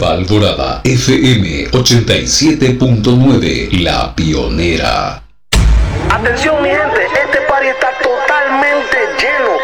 La Alborada FM 87.9, la pionera. Atención mi gente, este party está totalmente